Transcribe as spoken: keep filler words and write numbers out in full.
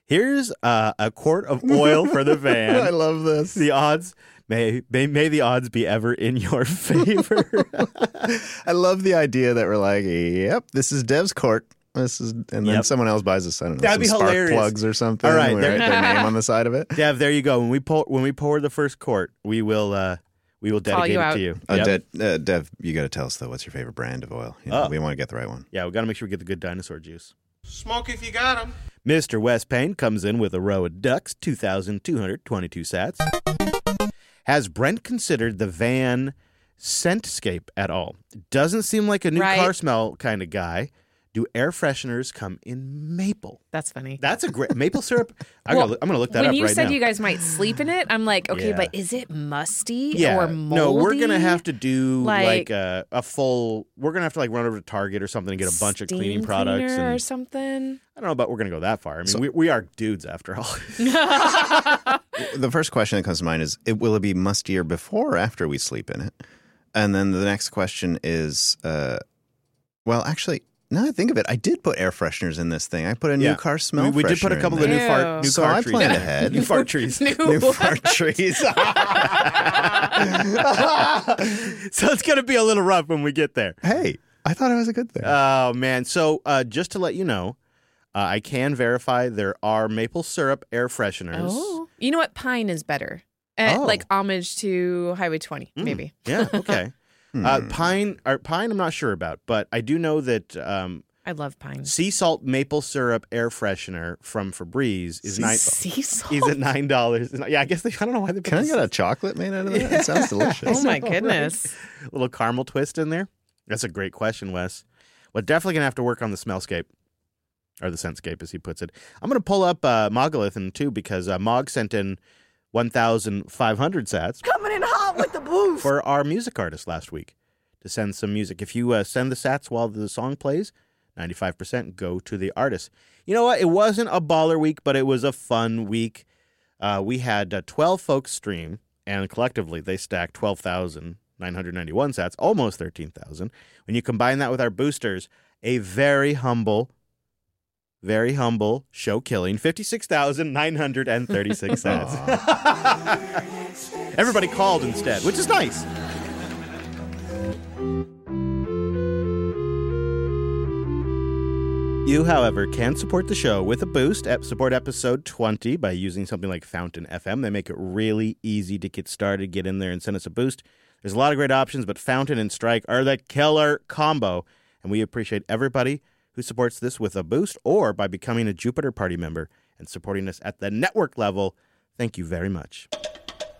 Here's uh, a quart of oil for the van. I love this. The odds, may, may may the odds be ever in your favor. I love the idea that we're like, yep, this is Dev's quart. This is, and then Yep. someone else buys us, I don't know, That'd some be spark hilarious. plugs or something. All right, we there- write their name on the side of it. Dev, there you go. When we pour, when we pour the first quart, we will uh, we will Call dedicate you it out. to you. Uh, Yep. De- uh, Dev, you got to tell us though, what's your favorite brand of oil? You know, Oh. We want to get the right one. Yeah, we got to make sure we get the good dinosaur juice. Smoke if you got 'em. Mister Wes Payne comes in with a row of ducks, two thousand two hundred twenty-two sats. Has Brent considered the van Scentscape at all? Doesn't seem like a new Right. car smell kind of guy. Do air fresheners come in maple? That's funny. That's a great maple syrup. I Well, gotta, I'm going to look that when up you right said now. you guys might sleep in it, I'm like, okay, Yeah. but is it musty yeah, or moldy? no, we're gonna have to do like, Like- a, a full. We're gonna have to like run over to Target or something and get a bunch of Steam cleaning products. cleaner or And something. I don't know about we're gonna go that far. I mean, So- we, we are dudes after all. The first question that comes to mind is, it, will it be mustier before or after we sleep in it? And then the next question is, uh, well, actually, now that I think of it, I did put air fresheners in this thing. I put a new Yeah. car smell we, we did put a freshener couple in of new there. fart, new So car I trees. planned ahead. New fart trees. New fart trees. So it's gonna be a little rough when we get there. Hey, I thought it was a good thing. Oh man! So uh, just to let you know, uh, I can verify there are maple syrup air fresheners. Oh, you know what? Pine is better. Uh, Oh. Like homage to Highway twenty, Mm. maybe. Yeah. Okay. Hmm. uh, pine or pine, I'm not sure about, but I do know that um, I love pine. sea salt maple syrup air freshener from Febreze is nine. Sea salt. Is at nine dollars. Yeah, I guess they. I don't know why they. Put Can I this get a chocolate made out of that? It sounds delicious. Oh my goodness. little caramel twist in there? That's a great question, Wes. Well, definitely gonna have to work on the smellscape. Or the Scentscape, as he puts it. I'm going to pull up uh, Mogalith in too, because uh, Mog sent in one thousand five hundred sats Coming in hot with the boost. for our music artist last week to send some music. If you uh, send the sats while the song plays, ninety-five percent go to the artist. You know what? It wasn't a baller week, but it was a fun week. Uh, we had uh, twelve folks stream, and collectively they stacked twelve thousand nine hundred ninety-one sats, almost thirteen thousand. When you combine that with our boosters, a very humble Very humble show killing fifty-six thousand nine hundred thirty-six sats. Everybody called instead, which is nice. You, however, can support the show with a boost at support episode twenty by using something like Fountain F M. They make it really easy to get started, get in there and send us a boost. There's a lot of great options, but Fountain and Strike are the killer combo, and we appreciate everybody who supports this with a boost or by becoming a Jupiter Party member and supporting us at the network level. Thank you very much.